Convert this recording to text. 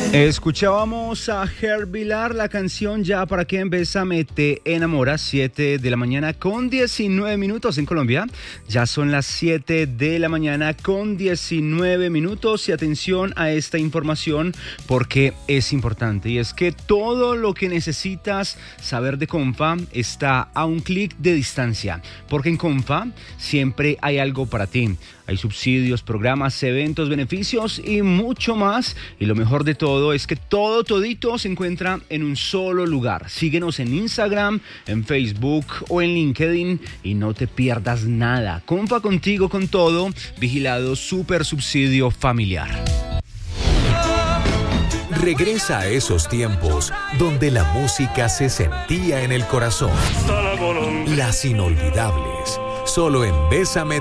Escuchábamos a Ger Vilar, la canción Ya para que Bésame te enamora, 7 de la mañana con 19 minutos en Colombia. Ya son las 7 de la mañana con 19 minutos y atención a esta información porque es importante y es que todo lo que necesitas saber de Comfa está a un clic de distancia, porque en Comfa siempre hay algo para ti. Hay subsidios, programas, eventos, beneficios y mucho más. Y lo mejor de todo es que todito se encuentra en un solo lugar. Síguenos en Instagram, en Facebook o en LinkedIn y no te pierdas nada. Comfa contigo con todo, vigilado Super Subsidio Familiar. Regresa a esos tiempos donde la música se sentía en el corazón. Las inolvidables, solo en Bésame